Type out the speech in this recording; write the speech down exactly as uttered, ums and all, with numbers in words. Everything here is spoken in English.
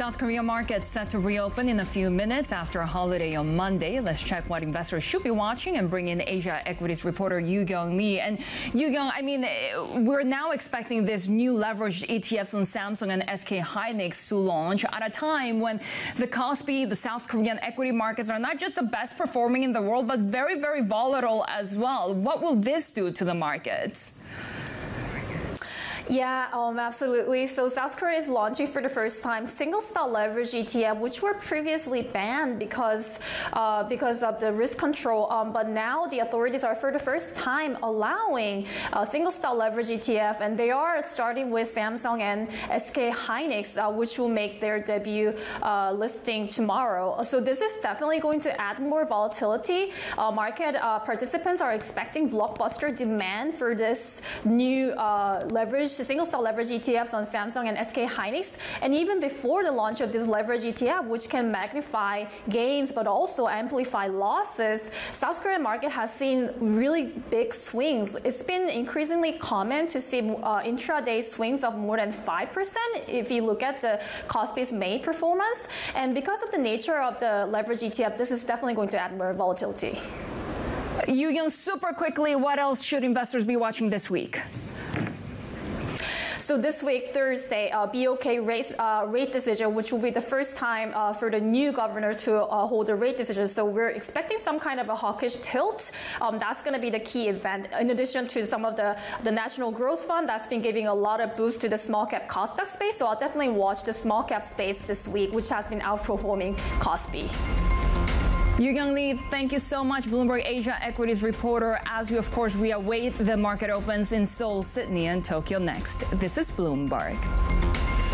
South Korea markets set to reopen in a few minutes after a holiday on Monday. Let's check what investors should be watching and bring in Asia equities reporter Yu-Kyung Lee. And Yu-Kyung, I mean, we're now expecting this new leveraged E T Fs on Samsung and S K Hynix to launch at a time when the Kospi, the South Korean equity markets are not just the best performing in the world, but very, very volatile as well. What will this do to the markets? Yeah, um, absolutely. So South Korea is launching for the first time single stock leverage E T F, which were previously banned because uh, because of the risk control. Um, but now the authorities are for the first time allowing a single stock leverage E T F, and they are starting with Samsung and S K Hynix, uh, which will make their debut uh, listing tomorrow. So this is definitely going to add more volatility. Uh, market uh, participants are expecting blockbuster demand for this new uh, leverage single stock leverage E T Fs on Samsung and S K Hynix, and even before the launch of this leverage E T F, which can magnify gains but also amplify losses, South Korean market has seen really big swings. It's been increasingly common to see uh, intraday swings of more than five percent if you look at the Kospi's main performance. And because of the nature of the leverage E T F, this is definitely going to add more volatility. Yu-Kyung, super quickly, what else should investors be watching this week? So this week, Thursday, uh, B O K rate, uh, rate decision, which will be the first time uh, for the new governor to uh, hold a rate decision. So we're expecting some kind of a hawkish tilt. Um, that's going to be the key event, in addition to some of the, the National Growth Fund that's been giving a lot of boost to the small cap Kosdaq space. So I'll definitely watch the small cap space this week, which has been outperforming Kospi. Yu-Kyung Lee, thank you so much, Bloomberg Asia equities reporter. As we, of course, we await the market opens in Seoul, Sydney, and Tokyo next. This is Bloomberg.